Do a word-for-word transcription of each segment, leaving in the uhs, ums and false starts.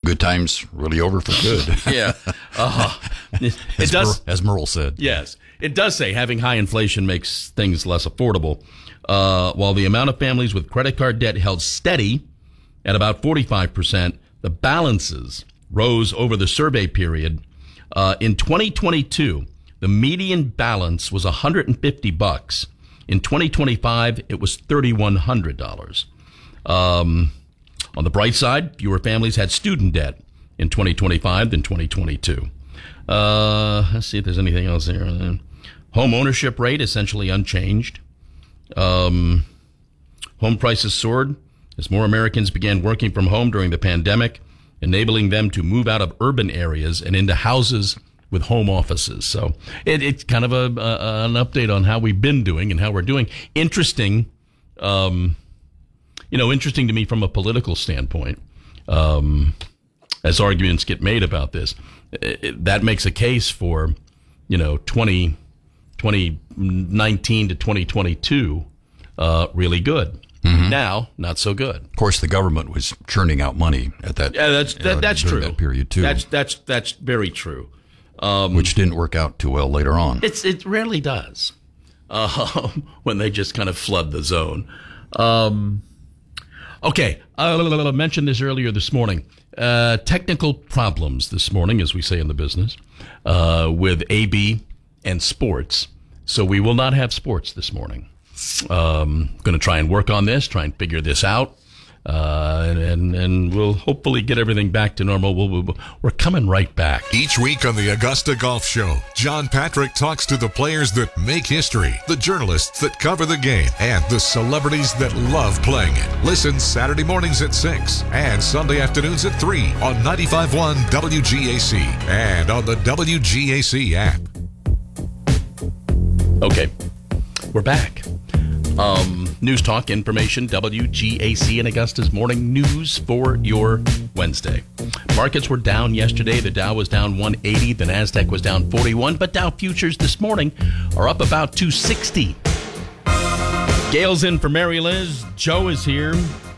good times really over for good. yeah. Uh, it, it as does. Mer, as Merle said. Yes. It does say having high inflation makes things less affordable. Uh, while the amount of families with credit card debt held steady at about forty-five percent, the balances rose over the survey period. Uh, in twenty twenty-two, the median balance was one hundred fifty bucks. In twenty twenty-five, it was three thousand one hundred dollars. Um, on the bright side, fewer families had student debt in twenty twenty-five than twenty twenty-two. Uh, let's see if there's anything else there. Home ownership rate essentially unchanged. Um, home prices soared as more Americans began working from home during the pandemic, enabling them to move out of urban areas and into houses with home offices. So it, it's kind of a, a an update on how we've been doing and how we're doing. Interesting, um, you know, interesting to me from a political standpoint, um, as arguments get made about this. It, it, that makes a case for, you know, twenty, twenty nineteen to twenty twenty-two, uh, really good. Mm-hmm. Now, not so good. Of course, the government was churning out money at that. Yeah, that's that, uh, that's true. That period too. That's that's that's very true. Um, Which didn't work out too well later on. It's it rarely does uh, when they just kind of flood the zone. Um, okay, I mentioned this earlier this morning. Uh, technical problems this morning, as we say in the business, uh, with A B and sports. So we will not have sports this morning. Um, going to try and work on this, try and figure this out. Uh, and, and, and we'll hopefully get everything back to normal. We'll, we'll, we're coming right back. Each week on the Augusta Golf Show, John Patrick talks to the players that make history, the journalists that cover the game, and the celebrities that love playing it. Listen Saturday mornings at six and Sunday afternoons at three on ninety-five point one W G A C and on the W G A C app. Okay, we're back. Um, news Talk, information, W G A C and Augusta's morning news for your Wednesday. Markets were down yesterday. The Dow was down one eighty. The NASDAQ was down forty-one. But Dow futures this morning are up about two sixty. Gail's in for Mary Liz. Joe is here.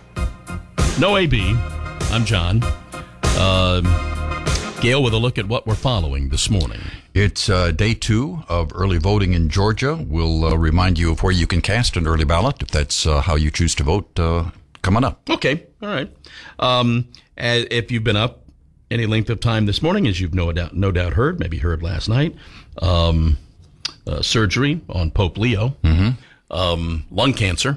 No A B. I'm John. Uh, Gail with a look at what we're following this morning. It's uh, day two of early voting in Georgia. We'll uh, remind you of where you can cast an early ballot if that's uh, how you choose to vote uh, coming up. Okay, all right. Um, if you've been up any length of time this morning, as you've no doubt, no doubt heard, maybe heard last night, um, uh, surgery on Pope Leo, mm-hmm. um, lung cancer.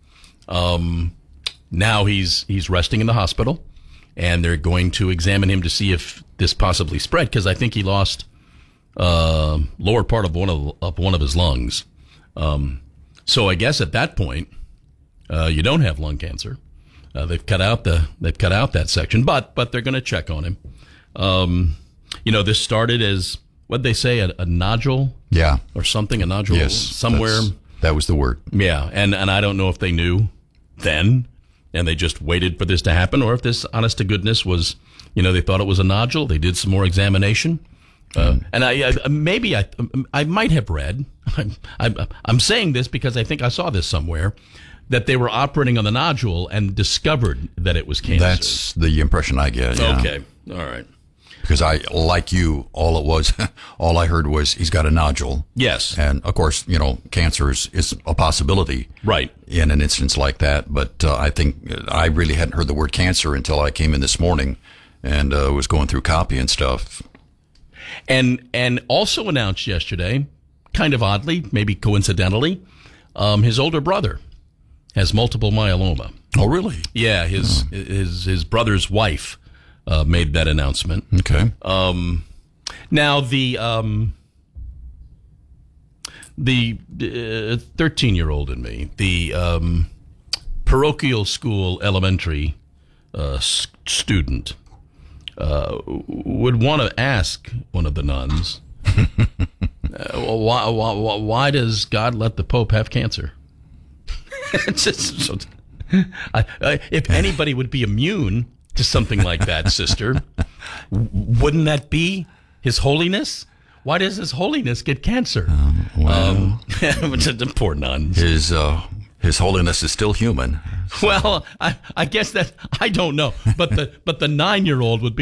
Um, now he's he's resting in the hospital, and they're going to examine him to see if this possibly spread, because I think he lost uh, lower part of one of, of one of his lungs. Um, so I guess at that point, uh, you don't have lung cancer. Uh, they've cut out the they've cut out that section, but but they're going to check on him. Um, you know, this started as what'd they say, a, a nodule, yeah, or something, a nodule, yes, somewhere. That was the word. Yeah, and and I don't know if they knew then, and they just waited for this to happen, or if this, honest to goodness, was, you know, they thought it was a nodule. They did some more examination. Uh, and I, I maybe I I might have read. I'm, I'm I'm saying this because I think I saw this somewhere, that they were operating on the nodule and discovered that it was cancer. That's the impression I get. Yeah. Okay, all right. Because I, like you, all it was, all I heard was he's got a nodule. Yes, and of course, you know, cancer is, is a possibility, right, in an instance like that. But uh, I think I really hadn't heard the word cancer until I came in this morning and uh, was going through copy and stuff. And and also announced yesterday, kind of oddly, maybe coincidentally, um, his older brother has multiple myeloma. Oh, really? Yeah, his oh. his his brother's wife uh, made that announcement. Okay. Um, now the um, the thirteen-year-old in me, the um, parochial school elementary uh, s- student. Uh, would want to ask one of the nuns, uh, why, why, why does God let the Pope have cancer? It's just, so, I, I, if anybody would be immune to something like that, sister, wouldn't that be His Holiness? Why does His Holiness get cancer? Um, well, um, the poor nuns. His uh, His Holiness is still human. Well, I, I guess that I don't know, but the but the nine-year-old would be.